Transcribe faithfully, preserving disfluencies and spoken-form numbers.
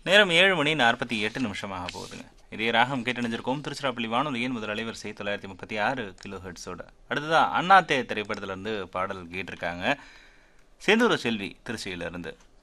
நேரம் ஏழு மணி நாற்பத்தி எட்டு நிமிஷமாக போகுதுங்க. இதே ராகம் கேட்டணிஞ்சிருக்கோம் திருச்சிராப்பள்ளி வானொலியின் முதல் அலைவரிசை தொள்ளாயிரத்தி முப்பத்தி ஆறு கிலோ ஹெட்ஸோட. அடுத்ததான் அண்ணாத்தே திரைப்படத்துல இருந்து பாடல் கேட்டிருக்காங்க. செந்தூர செல்வி திருச்சியிலிருந்து.